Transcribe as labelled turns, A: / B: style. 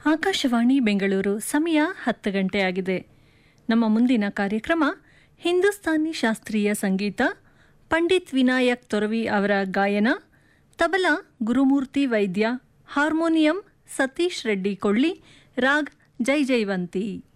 A: ಆಕಾಶವಾಣಿ ಬೆಂಗಳೂರು ಸಮಯ 10 ಗಂಟೆ ಆಗಿದೆ. ನಮ್ಮ ಮುಂದಿನ ಕಾರ್ಯಕ್ರಮ ಹಿಂದೂಸ್ತಾನಿ ಶಾಸ್ತ್ರೀಯ ಸಂಗೀತ, ಪಂಡಿತ್ ವಿನಾಯಕ್ ತೊರವಿ ಅವರ ಗಾಯನ, ತಬಲಾ ಗುರುಮೂರ್ತಿ ವೈದ್ಯ, ಹಾರ್ಮೋನಿಯಂ ಸತೀಶ್ ರೆಡ್ಡಿ ಕೊಳ್ಳಿ, ರಾಗ್ ಜೈ ಜೈವಂತಿ.